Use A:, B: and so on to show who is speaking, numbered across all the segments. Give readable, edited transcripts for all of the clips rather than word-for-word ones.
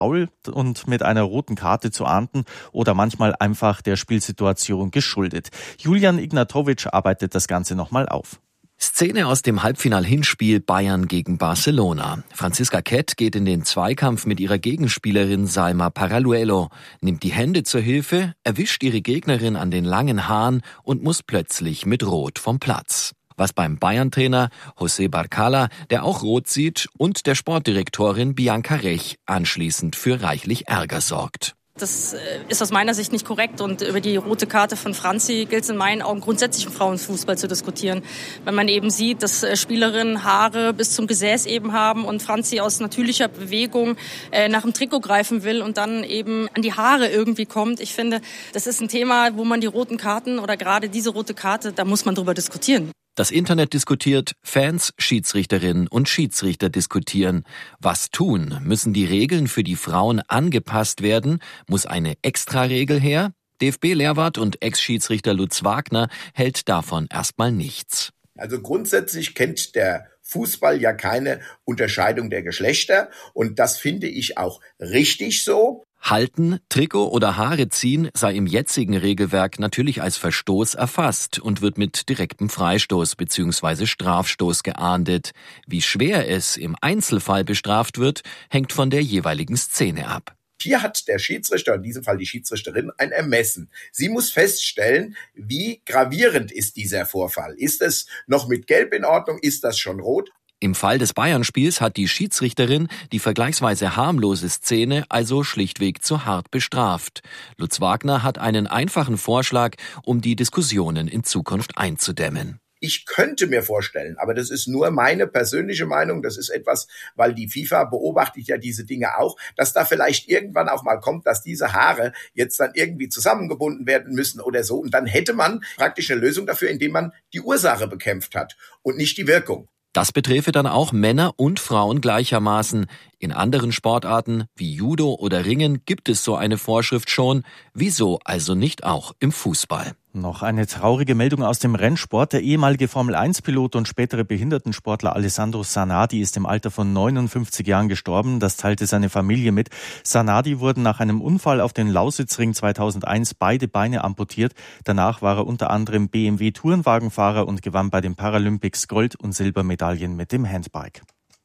A: Foul und mit einer roten Karte zu ahnden oder manchmal einfach der Spielsituation geschuldet. Julian Ignatovic arbeitet das Ganze nochmal auf.
B: Szene aus dem Halbfinal-Hinspiel Bayern gegen Barcelona. Franziska Kett geht in den Zweikampf mit ihrer Gegenspielerin Salma Paraluelo, nimmt die Hände zur Hilfe, erwischt ihre Gegnerin an den langen Haaren und muss plötzlich mit Rot vom Platz. Was beim Bayern-Trainer José Barcala, der auch Rot sieht, und der Sportdirektorin Bianca Rech anschließend für reichlich Ärger sorgt.
C: Das ist aus meiner Sicht nicht korrekt und über die rote Karte von Franzi gilt es in meinen Augen grundsätzlich im Frauenfußball zu diskutieren. Wenn man eben sieht, dass Spielerinnen Haare bis zum Gesäß eben haben und Franzi aus natürlicher Bewegung nach dem Trikot greifen will und dann eben an die Haare irgendwie kommt. Ich finde, das ist ein Thema, wo man die roten Karten oder gerade diese rote Karte, da muss man drüber diskutieren.
B: Das Internet diskutiert, Fans, Schiedsrichterinnen und Schiedsrichter diskutieren. Was tun? Müssen die Regeln für die Frauen angepasst werden? Muss eine Extraregel her? DFB-Lehrwart und Ex-Schiedsrichter Lutz Wagner hält davon erstmal nichts.
D: Also grundsätzlich kennt der Fußball ja keine Unterscheidung der Geschlechter und das finde ich auch richtig so.
B: Halten, Trikot oder Haare ziehen sei im jetzigen Regelwerk natürlich als Verstoß erfasst und wird mit direktem Freistoß bzw. Strafstoß geahndet. Wie schwer es im Einzelfall bestraft wird, hängt von der jeweiligen Szene ab.
D: Hier hat der Schiedsrichter, in diesem Fall die Schiedsrichterin, ein Ermessen. Sie muss feststellen, wie gravierend ist dieser Vorfall. Ist es noch mit Gelb in Ordnung? Ist das schon rot?
B: Im Fall des Bayern-Spiels hat die Schiedsrichterin die vergleichsweise harmlose Szene also schlichtweg zu hart bestraft. Lutz Wagner hat einen einfachen Vorschlag, um die Diskussionen in Zukunft einzudämmen.
D: Ich könnte mir vorstellen, aber das ist nur meine persönliche Meinung, das ist etwas, weil die FIFA beobachtet ja diese Dinge auch, dass da vielleicht irgendwann auch mal kommt, dass diese Haare jetzt dann irgendwie zusammengebunden werden müssen oder so. Und dann hätte man praktisch eine Lösung dafür, indem man die Ursache bekämpft hat und nicht die Wirkung.
B: Das beträfe dann auch Männer und Frauen gleichermaßen. In anderen Sportarten wie Judo oder Ringen gibt es so eine Vorschrift schon. Wieso also nicht auch im Fußball?
A: Noch eine traurige Meldung aus dem Rennsport. Der ehemalige Formel-1-Pilot und spätere Behindertensportler Alessandro Zanardi ist im Alter von 59 Jahren gestorben. Das teilte seine Familie mit. Zanardi wurden nach einem Unfall auf den Lausitzring 2001 beide Beine amputiert. Danach war er unter anderem BMW-Tourenwagenfahrer und gewann bei den Paralympics Gold- und Silbermedaillen mit dem Handbike.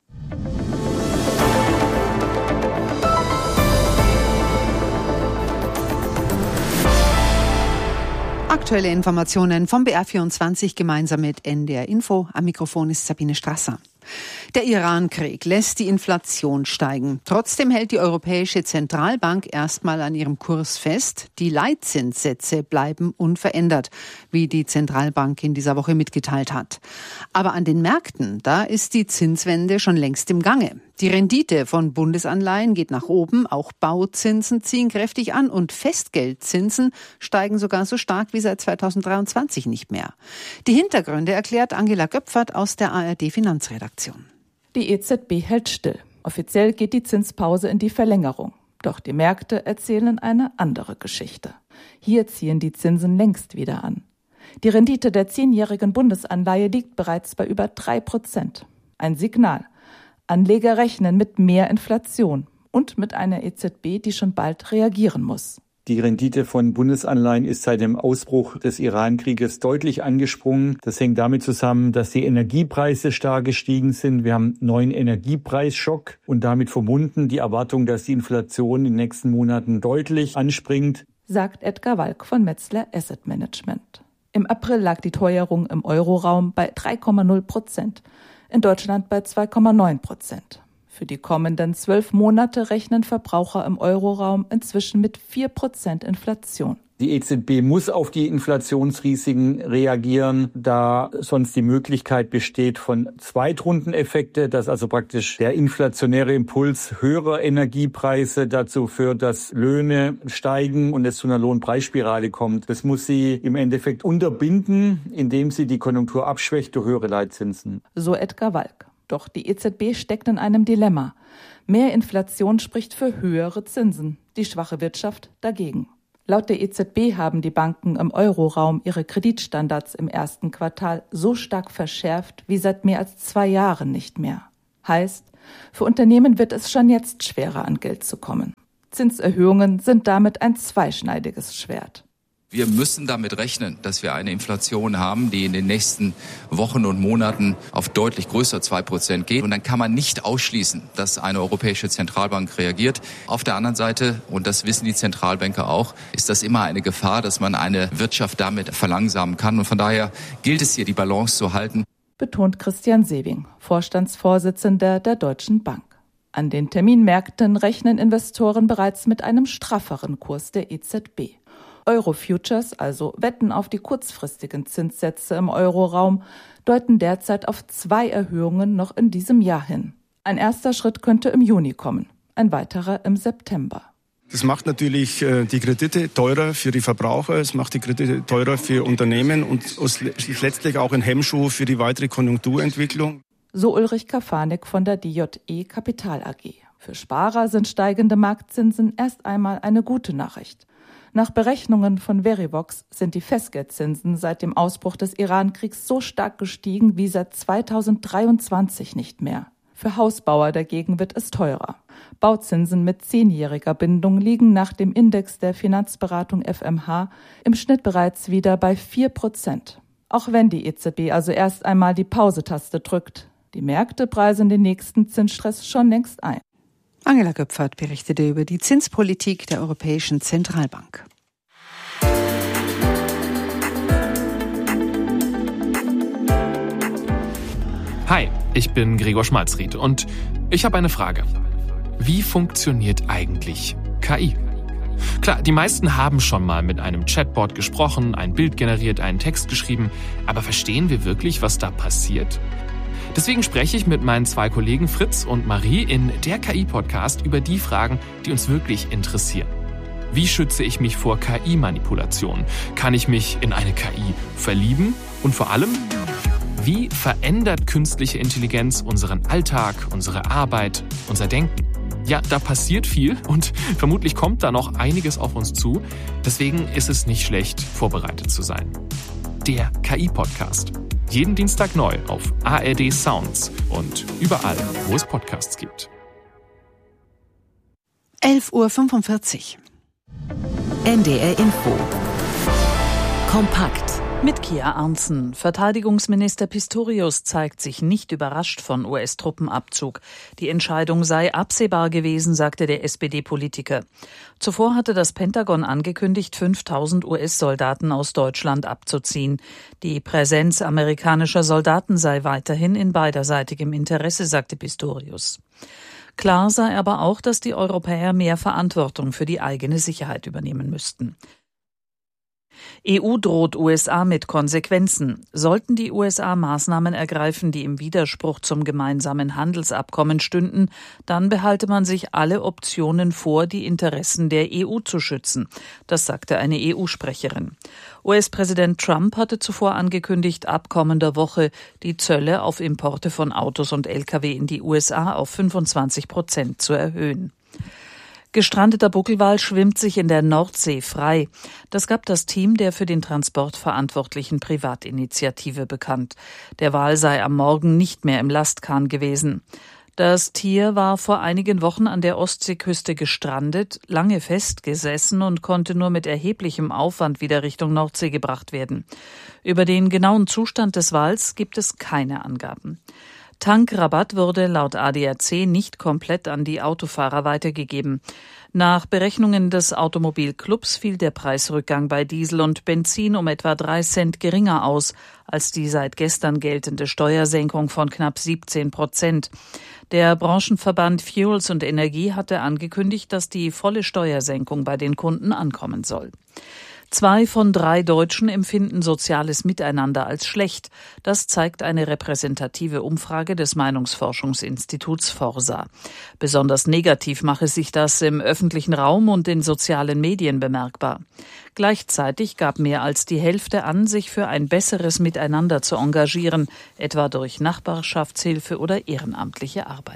E: Aktuelle Informationen vom BR24 gemeinsam mit NDR Info. Am Mikrofon ist Sabine Strasser. Der Iran-Krieg lässt die Inflation steigen. Trotzdem hält die Europäische Zentralbank erstmal an ihrem Kurs fest. Die Leitzinssätze bleiben unverändert, wie die Zentralbank in dieser Woche mitgeteilt hat. Aber an den Märkten, da ist die Zinswende schon längst im Gange. Die Rendite von Bundesanleihen geht nach oben, auch Bauzinsen ziehen kräftig an und Festgeldzinsen steigen sogar so stark wie seit 2023 nicht mehr. Die Hintergründe erklärt Angela Göpfert aus der ARD-Finanzredaktion.
F: Die EZB hält still. Offiziell geht die Zinspause in die Verlängerung. Doch die Märkte erzählen eine andere Geschichte. Hier ziehen die Zinsen längst wieder an. Die Rendite der 10-jährigen Bundesanleihe liegt bereits bei über 3%. Ein Signal. Anleger rechnen mit mehr Inflation und mit einer EZB, die schon bald reagieren muss.
G: Die Rendite von Bundesanleihen ist seit dem Ausbruch des Iran-Krieges deutlich angesprungen. Das hängt damit zusammen, dass die Energiepreise stark gestiegen sind. Wir haben einen neuen Energiepreisschock und damit verbunden die Erwartung, dass die Inflation in den nächsten Monaten deutlich anspringt,
F: sagt Edgar Walk von Metzler Asset Management. Im April lag die Teuerung im Euroraum bei 3,0%, in Deutschland bei 2,9%. Für die kommenden 12 Monate rechnen Verbraucher im Euroraum inzwischen mit 4% Inflation.
G: Die EZB muss auf die Inflationsrisiken reagieren, da sonst die Möglichkeit besteht von Zweitrundeneffekte, dass also praktisch der inflationäre Impuls höherer Energiepreise dazu führt, dass Löhne steigen und es zu einer Lohnpreisspirale kommt. Das muss sie im Endeffekt unterbinden, indem sie die Konjunktur abschwächt durch höhere Leitzinsen.
F: So Edgar Walk. Doch die EZB steckt in einem Dilemma. Mehr Inflation spricht für höhere Zinsen, die schwache Wirtschaft dagegen. Laut der EZB haben die Banken im Euroraum ihre Kreditstandards im ersten Quartal so stark verschärft wie seit mehr als 2 Jahren nicht mehr. Heißt, Für Unternehmen wird es schon jetzt schwerer, an Geld zu kommen. Zinserhöhungen sind damit ein zweischneidiges Schwert.
H: Wir müssen damit rechnen, dass wir eine Inflation haben, die in den nächsten Wochen und Monaten auf deutlich größer 2% geht. Und dann kann man nicht ausschließen, dass eine europäische Zentralbank reagiert. Auf der anderen Seite, und das wissen die Zentralbanker auch, ist das immer eine Gefahr, dass man eine Wirtschaft damit verlangsamen kann. Und von daher gilt es hier, die Balance zu halten.
F: Betont Christian Sewing, Vorstandsvorsitzender der Deutschen Bank. An den Terminmärkten rechnen Investoren bereits mit einem strafferen Kurs der EZB. Euro-Futures, also Wetten auf die kurzfristigen Zinssätze im Euroraum, deuten derzeit auf 2 Erhöhungen noch in diesem Jahr hin. Ein erster Schritt könnte im Juni kommen, ein weiterer im September.
I: Das macht natürlich die Kredite teurer für die Verbraucher, es macht die Kredite teurer für Unternehmen und ist letztlich auch ein Hemmschuh für die weitere Konjunkturentwicklung.
F: So Ulrich Kafanik von der DJE Kapital AG. Für Sparer sind steigende Marktzinsen erst einmal eine gute Nachricht. Nach Berechnungen von Verivox sind die Festgeldzinsen seit dem Ausbruch des Iran-Kriegs so stark gestiegen wie seit 2023 nicht mehr. Für Hausbauer dagegen wird es teurer. Bauzinsen mit 10-jähriger Bindung liegen nach dem Index der Finanzberatung FMH im Schnitt bereits wieder bei 4%. Auch wenn die EZB also erst einmal die Pause-Taste drückt. Die Märkte preisen den nächsten Zinsstress schon längst ein.
E: Angela Göpfert berichtete über die Zinspolitik der Europäischen Zentralbank.
J: Hi, ich bin Gregor Schmalzried und ich habe eine Frage. Wie funktioniert eigentlich KI? Klar, die meisten haben schon mal mit einem Chatbot gesprochen, ein Bild generiert, einen Text geschrieben, aber verstehen wir wirklich, was da passiert? Deswegen spreche ich mit meinen 2 Kollegen Fritz und Marie in der KI-Podcast über die Fragen, die uns wirklich interessieren. Wie schütze ich mich vor KI-Manipulation? Kann ich mich in eine KI verlieben? Und vor allem, wie verändert künstliche Intelligenz unseren Alltag, unsere Arbeit, unser Denken? Ja, da passiert viel und vermutlich kommt da noch einiges auf uns zu. Deswegen ist es nicht schlecht, vorbereitet zu sein. Der KI-Podcast. Jeden Dienstag neu auf ARD Sounds und überall, wo es Podcasts gibt.
E: 11:45 Uhr.
K: NDR Info. Kompakt.
L: Mit Kia Arntzen. Verteidigungsminister Pistorius zeigt sich nicht überrascht von US-Truppenabzug. Die Entscheidung sei absehbar gewesen, sagte der SPD-Politiker. Zuvor hatte das Pentagon angekündigt, 5.000 US-Soldaten aus Deutschland abzuziehen. Die Präsenz amerikanischer Soldaten sei weiterhin in beiderseitigem Interesse, sagte Pistorius. Klar sei aber auch, dass die Europäer mehr Verantwortung für die eigene Sicherheit übernehmen müssten. EU droht USA mit Konsequenzen. Sollten die USA Maßnahmen ergreifen, die im Widerspruch zum gemeinsamen Handelsabkommen stünden, dann behalte man sich alle Optionen vor, die Interessen der EU zu schützen. Das sagte eine EU-Sprecherin. US-Präsident Trump hatte zuvor angekündigt, ab kommender Woche die Zölle auf Importe von Autos und Lkw in die USA auf 25% zu erhöhen. Gestrandeter Buckelwal schwimmt sich in der Nordsee frei. Das gab das Team der für den Transport verantwortlichen Privatinitiative bekannt. Der Wal sei am Morgen nicht mehr im Lastkahn gewesen. Das Tier war vor einigen Wochen an der Ostseeküste gestrandet, lange festgesessen und konnte nur mit erheblichem Aufwand wieder Richtung Nordsee gebracht werden. Über den genauen Zustand des Wals gibt es keine Angaben. Tankrabatt wurde laut ADAC nicht komplett an die Autofahrer weitergegeben. Nach Berechnungen des Automobilclubs fiel der Preisrückgang bei Diesel und Benzin um etwa 3 Cent geringer aus als die seit gestern geltende Steuersenkung von knapp 17%. Der Branchenverband Fuels und Energie hatte angekündigt, dass die volle Steuersenkung bei den Kunden ankommen soll. 2 von 3 Deutschen empfinden soziales Miteinander als schlecht. Das zeigt eine repräsentative Umfrage des Meinungsforschungsinstituts Forsa. Besonders negativ mache sich das im öffentlichen Raum und in sozialen Medien bemerkbar. Gleichzeitig gab mehr als die Hälfte an, sich für ein besseres Miteinander zu engagieren, etwa durch Nachbarschaftshilfe oder ehrenamtliche Arbeit.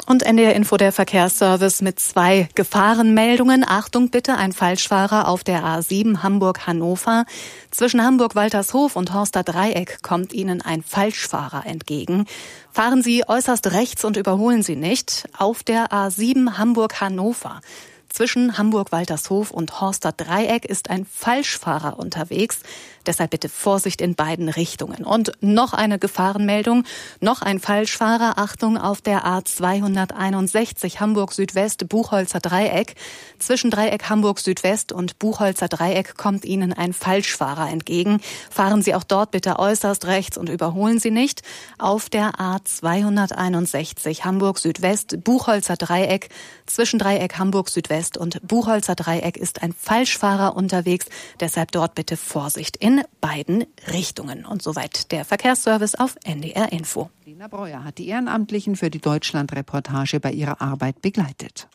M: Und NDR Info, der Verkehrsservice mit 2 Gefahrenmeldungen. Achtung bitte, ein Falschfahrer auf der A7 Hamburg-Hannover. Zwischen Hamburg-Waltershof und Horster Dreieck kommt Ihnen ein Falschfahrer entgegen. Fahren Sie äußerst rechts und überholen Sie nicht. Auf der A7 Hamburg-Hannover. Zwischen Hamburg-Waltershof und Horster Dreieck ist ein Falschfahrer unterwegs. Deshalb bitte Vorsicht in beiden Richtungen. Und noch eine Gefahrenmeldung. Noch ein Falschfahrer. Achtung auf der A261 Hamburg-Südwest Buchholzer Dreieck. Zwischen Dreieck Hamburg-Südwest und Buchholzer Dreieck kommt Ihnen ein Falschfahrer entgegen. Fahren Sie auch dort bitte äußerst rechts und überholen Sie nicht. Auf der A261 Hamburg-Südwest Buchholzer Dreieck. Zwischen Dreieck Hamburg-Südwest und Buchholzer Dreieck ist ein Falschfahrer unterwegs. Deshalb dort bitte Vorsicht in beiden Richtungen. Und soweit der Verkehrsservice auf NDR Info.
E: Lena Breuer hat die Ehrenamtlichen für die Deutschland-Reportage bei ihrer Arbeit begleitet.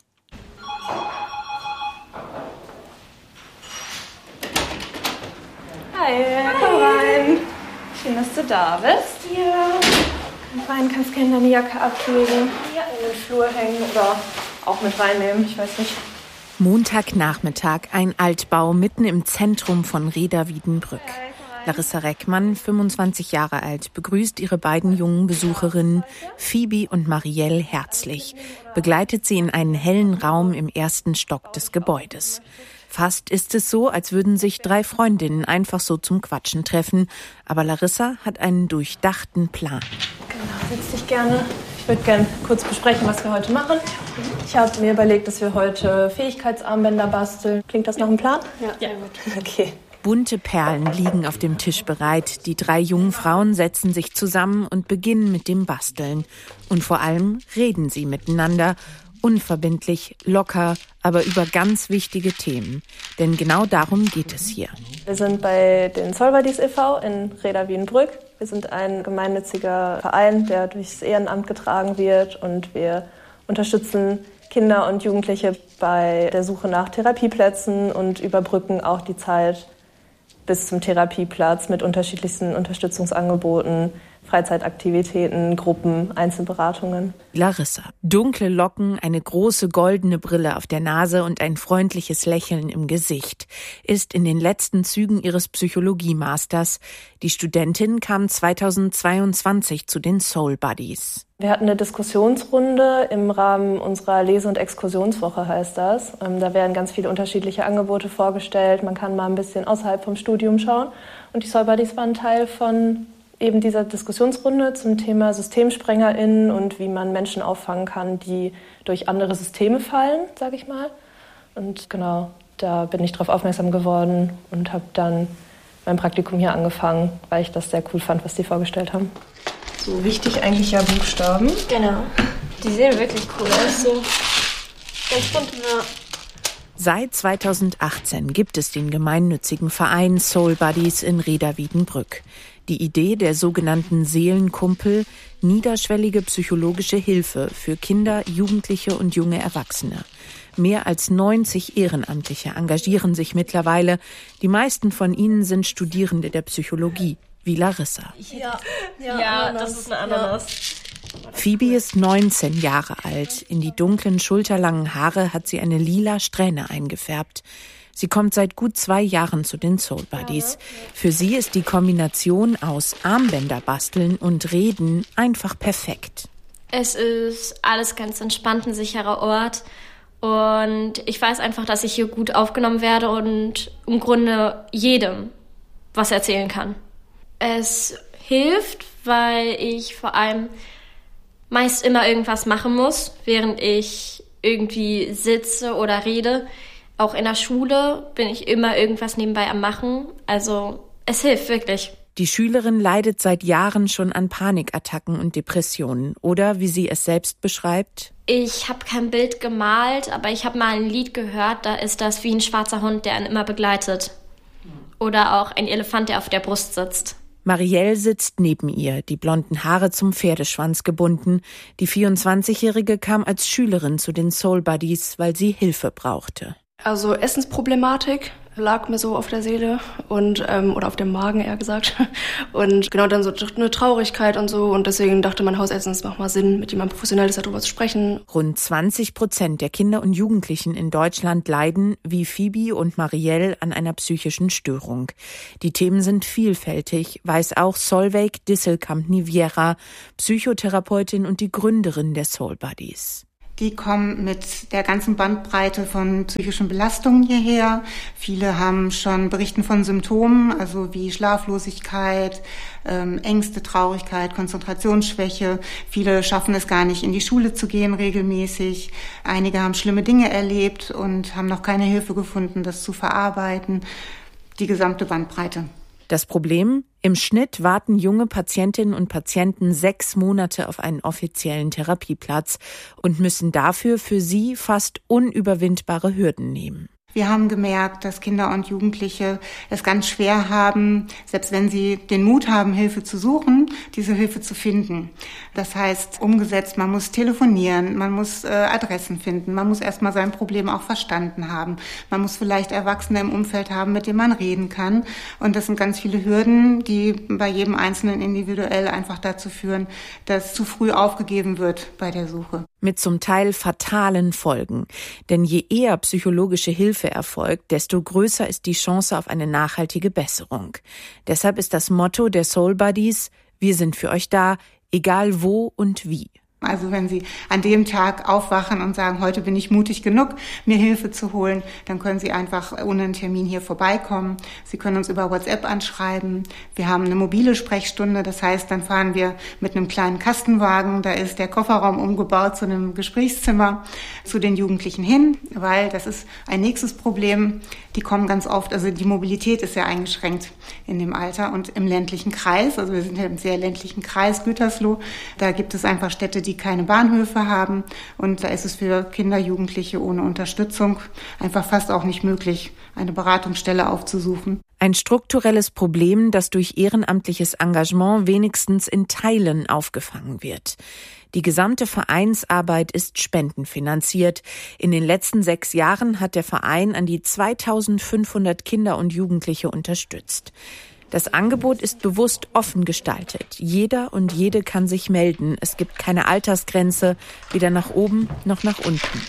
N: Hi, komm rein. Schön, dass du da bist. Ja. Komm rein, kannst gerne deine Jacke ablegen. Hier in den Flur hängen oder auch mit reinnehmen, ich weiß nicht.
O: Montagnachmittag, ein Altbau mitten im Zentrum von Rheda-Wiedenbrück. Larissa Reckmann, 25 Jahre alt, begrüßt ihre beiden jungen Besucherinnen Phoebe und Marielle herzlich, begleitet sie in einen hellen Raum im ersten Stock des Gebäudes. Fast ist es so, als würden sich 3 Freundinnen einfach so zum Quatschen treffen, aber Larissa hat einen durchdachten Plan.
N: Genau, setz dich gerne. Ich würde gerne kurz besprechen, was wir heute machen. Ich habe mir überlegt, dass wir heute Fähigkeitsarmbänder basteln. Klingt das nach einem Plan? Ja, gut. Okay.
O: Bunte Perlen liegen auf dem Tisch bereit. Die 3 jungen Frauen setzen sich zusammen und beginnen mit dem Basteln. Und vor allem reden sie miteinander. Unverbindlich, locker, aber über ganz wichtige Themen. Denn genau darum geht es hier.
N: Wir sind bei den Soul Buddies e.V. in Rheda-Wiedenbrück. Wir sind ein gemeinnütziger Verein, der durchs Ehrenamt getragen wird. Und wir unterstützen Kinder und Jugendliche bei der Suche nach Therapieplätzen und überbrücken auch die Zeit bis zum Therapieplatz mit unterschiedlichsten Unterstützungsangeboten, Freizeitaktivitäten, Gruppen, Einzelberatungen.
O: Larissa. Dunkle Locken, eine große goldene Brille auf der Nase und ein freundliches Lächeln im Gesicht. Ist in den letzten Zügen ihres Psychologie-Masters. Die Studentin kam 2022 zu den Soul Buddies.
N: Wir hatten eine Diskussionsrunde im Rahmen unserer Lese- und Exkursionswoche, heißt das. Da werden ganz viele unterschiedliche Angebote vorgestellt. Man kann mal ein bisschen außerhalb vom Studium schauen. Und die Soul Buddies waren Teil von eben dieser Diskussionsrunde zum Thema SystemsprengerInnen und wie man Menschen auffangen kann, die durch andere Systeme fallen, sage ich mal. Und genau, da bin ich drauf aufmerksam geworden und habe dann mein Praktikum hier angefangen, weil ich das sehr cool fand, was die vorgestellt haben. So wichtig eigentlich ja Buchstaben.
P: Genau. Die sehen wirklich cool aus. So ganz bunt. Ja.
O: Seit 2018 gibt es den gemeinnützigen Verein Soul Buddies in Rheda-Wiedenbrück. Die Idee der sogenannten Seelenkumpel, niederschwellige psychologische Hilfe für Kinder, Jugendliche und junge Erwachsene. Mehr als 90 Ehrenamtliche engagieren sich mittlerweile. Die meisten von ihnen sind Studierende der Psychologie, wie Larissa.
P: Ja, das ist eine Ananas.
O: Phoebe ist 19 Jahre alt. In die dunklen, schulterlangen Haare hat sie eine lila Strähne eingefärbt. Sie kommt seit gut 2 Jahren zu den Soul Buddies. Für sie ist die Kombination aus Armbänder basteln und reden einfach perfekt.
P: Es ist alles ganz entspannt, ein sicherer Ort. Und ich weiß einfach, dass ich hier gut aufgenommen werde und im Grunde jedem was erzählen kann. Es hilft, weil ich vor allem meist immer irgendwas machen muss, während ich irgendwie sitze oder rede. Auch in der Schule bin ich immer irgendwas nebenbei am Machen. Also es hilft wirklich.
O: Die Schülerin leidet seit Jahren schon an Panikattacken und Depressionen. Oder, wie sie es selbst beschreibt:
P: Ich habe kein Bild gemalt, aber ich habe mal ein Lied gehört. Da ist das wie ein schwarzer Hund, der einen immer begleitet. Oder auch ein Elefant, der auf der Brust sitzt.
O: Marielle sitzt neben ihr, die blonden Haare zum Pferdeschwanz gebunden. Die 24-Jährige kam als Schülerin zu den Soul Buddies, weil sie Hilfe brauchte.
Q: Also Essensproblematik,
N: lag mir so auf der Seele und oder auf dem Magen eher gesagt und genau dann so eine Traurigkeit und so und deswegen dachte mein Hausärztin, es macht mal Sinn, mit jemandem Professionelles darüber zu sprechen.
O: Rund 20% der Kinder und Jugendlichen in Deutschland leiden, wie Phoebe und Marielle, an einer psychischen Störung. Die Themen sind vielfältig, weiß auch Solveig Disselkamp-Niviera, Psychotherapeutin und die Gründerin der Soul Buddies.
Q: Die kommen mit der ganzen Bandbreite von psychischen Belastungen hierher. Viele haben schon berichten von Symptomen, also wie Schlaflosigkeit, Ängste, Traurigkeit, Konzentrationsschwäche. Viele schaffen es gar nicht, in die Schule zu gehen regelmäßig. Einige haben schlimme Dinge erlebt und haben noch keine Hilfe gefunden, das zu verarbeiten. Die gesamte Bandbreite.
O: Das Problem? Im Schnitt warten junge Patientinnen und Patienten 6 Monate auf einen offiziellen Therapieplatz und müssen dafür für sie fast unüberwindbare Hürden nehmen.
Q: Wir haben gemerkt, dass Kinder und Jugendliche es ganz schwer haben, selbst wenn sie den Mut haben, Hilfe zu suchen, diese Hilfe zu finden. Das heißt, umgesetzt, man muss telefonieren, man muss Adressen finden, man muss erstmal sein Problem auch verstanden haben. Man muss vielleicht Erwachsene im Umfeld haben, mit denen man reden kann. Und das sind ganz viele Hürden, die bei jedem Einzelnen individuell einfach dazu führen, dass zu früh aufgegeben wird bei der Suche.
O: Mit zum Teil fatalen Folgen. Denn je eher psychologische Hilfe erfolgt, desto größer ist die Chance auf eine nachhaltige Besserung. Deshalb ist das Motto der Soul Buddies: Wir sind für euch da, egal wo und wie.
Q: Also wenn Sie an dem Tag aufwachen und sagen, heute bin ich mutig genug, mir Hilfe zu holen, dann können Sie einfach ohne einen Termin hier vorbeikommen. Sie können uns über WhatsApp anschreiben. Wir haben eine mobile Sprechstunde, das heißt, dann fahren wir mit einem kleinen Kastenwagen, da ist der Kofferraum umgebaut zu einem Gesprächszimmer, zu den Jugendlichen hin, weil das ist ein nächstes Problem. Die kommen ganz oft, also die Mobilität ist sehr eingeschränkt in dem Alter und im ländlichen Kreis, also wir sind ja im sehr ländlichen Kreis, Gütersloh, da gibt es einfach Städte, die keine Bahnhöfe haben und da ist es für Kinder, Jugendliche ohne Unterstützung einfach fast auch nicht möglich, eine Beratungsstelle aufzusuchen.
O: Ein strukturelles Problem, das durch ehrenamtliches Engagement wenigstens in Teilen aufgefangen wird. Die gesamte Vereinsarbeit ist spendenfinanziert. In den letzten 6 Jahren hat der Verein an die 2500 Kinder und Jugendliche unterstützt. Das Angebot ist bewusst offen gestaltet. Jeder und jede kann sich melden. Es gibt keine Altersgrenze, weder nach oben noch nach unten.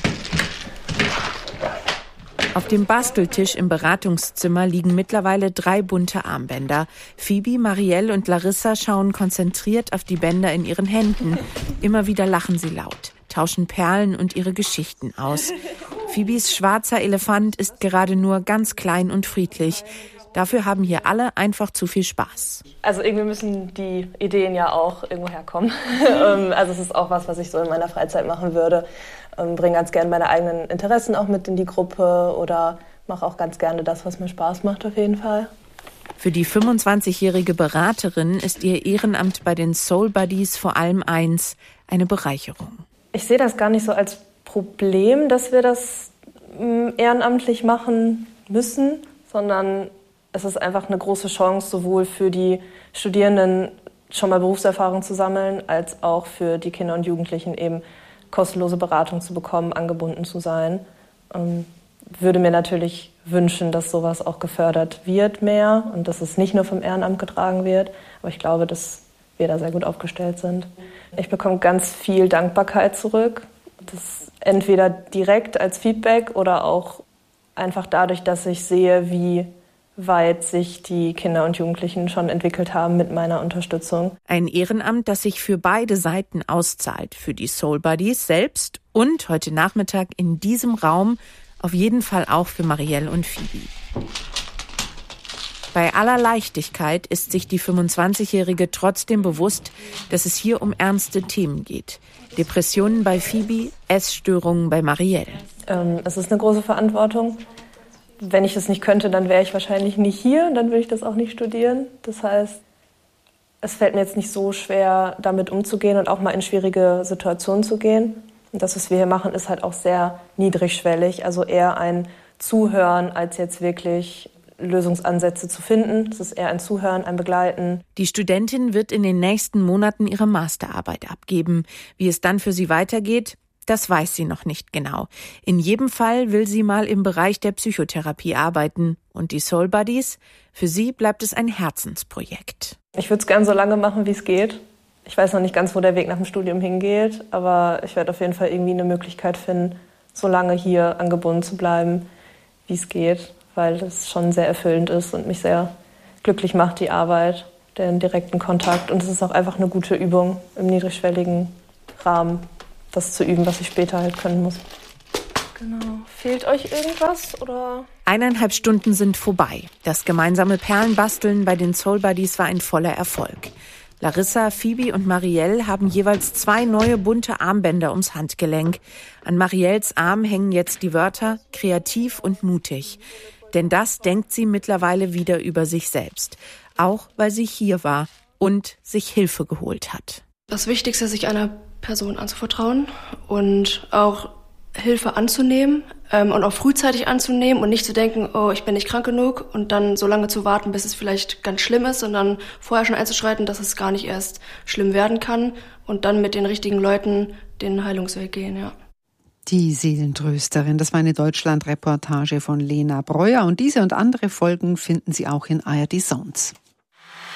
O: Auf dem Basteltisch im Beratungszimmer liegen mittlerweile 3 bunte Armbänder. Phoebe, Marielle und Larissa schauen konzentriert auf die Bänder in ihren Händen. Immer wieder lachen sie laut, tauschen Perlen und ihre Geschichten aus. Phoebes schwarzer Elefant ist gerade nur ganz klein und friedlich. Dafür haben hier alle einfach zu viel Spaß.
N: Also irgendwie müssen die Ideen ja auch irgendwo herkommen. Also es ist auch was ich so in meiner Freizeit machen würde. Bringe ganz gerne meine eigenen Interessen auch mit in die Gruppe oder mache auch ganz gerne das, was mir Spaß macht auf jeden Fall.
O: Für die 25-jährige Beraterin ist ihr Ehrenamt bei den Soul Buddies vor allem eins: eine Bereicherung.
N: Ich sehe das gar nicht so als Problem, dass wir das ehrenamtlich machen müssen, sondern es ist einfach eine große Chance, sowohl für die Studierenden schon mal Berufserfahrung zu sammeln, als auch für die Kinder und Jugendlichen eben kostenlose Beratung zu bekommen, angebunden zu sein. Würde mir natürlich wünschen, dass sowas auch gefördert wird mehr und dass es nicht nur vom Ehrenamt getragen wird. Aber ich glaube, dass wir da sehr gut aufgestellt sind. Ich bekomme ganz viel Dankbarkeit zurück. Das entweder direkt als Feedback oder auch einfach dadurch, dass ich sehe, wie weit sich die Kinder und Jugendlichen schon entwickelt haben mit meiner Unterstützung.
O: Ein Ehrenamt, das sich für beide Seiten auszahlt, für die Soul Buddies selbst und heute Nachmittag in diesem Raum auf jeden Fall auch für Marielle und Phoebe. Bei aller Leichtigkeit ist sich die 25-Jährige trotzdem bewusst, dass es hier um ernste Themen geht. Depressionen bei Phoebe, Essstörungen bei Marielle.
N: Es ist eine große Verantwortung. Wenn ich das nicht könnte, dann wäre ich wahrscheinlich nicht hier, dann würde ich das auch nicht studieren. Das heißt, es fällt mir jetzt nicht so schwer, damit umzugehen und auch mal in schwierige Situationen zu gehen. Und das, was wir hier machen, ist halt auch sehr niedrigschwellig, also eher ein Zuhören, als jetzt wirklich Lösungsansätze zu finden. Es ist eher ein Zuhören, ein Begleiten.
O: Die Studentin wird in den nächsten Monaten ihre Masterarbeit abgeben. Wie es dann für sie weitergeht, Das weiß sie noch nicht genau. In jedem Fall will sie mal im Bereich der Psychotherapie arbeiten. Und die Soul Buddies? Für sie bleibt es ein Herzensprojekt.
N: Ich würde es gern so lange machen, wie es geht. Ich weiß noch nicht ganz, wo der Weg nach dem Studium hingeht, aber ich werde auf jeden Fall irgendwie eine Möglichkeit finden, so lange hier angebunden zu bleiben, wie es geht, weil es schon sehr erfüllend ist und mich sehr glücklich macht, die Arbeit, den direkten Kontakt. Und es ist auch einfach eine gute Übung im niedrigschwelligen Rahmen, das zu üben, was ich später halt können muss. Genau. Fehlt euch irgendwas, oder?
O: 1,5 Stunden sind vorbei. Das gemeinsame Perlenbasteln bei den Soul Buddies war ein voller Erfolg. Larissa, Phoebe und Marielle haben jeweils 2 neue bunte Armbänder ums Handgelenk. An Marielles Arm hängen jetzt die Wörter kreativ und mutig. Denn das denkt sie mittlerweile wieder über sich selbst. Auch weil sie hier war und sich Hilfe geholt hat.
R: Das Wichtigste ist, sich einer Person anzuvertrauen und auch Hilfe anzunehmen und auch frühzeitig anzunehmen und nicht zu denken, oh, ich bin nicht krank genug und dann so lange zu warten, bis es vielleicht ganz schlimm ist, sondern vorher schon einzuschreiten, dass es gar nicht erst schlimm werden kann und dann mit den richtigen Leuten den Heilungsweg gehen, ja.
E: Die Seelentrösterin, das war eine Deutschland-Reportage von Lena Breuer und diese und andere Folgen finden Sie auch in ARD Sounds.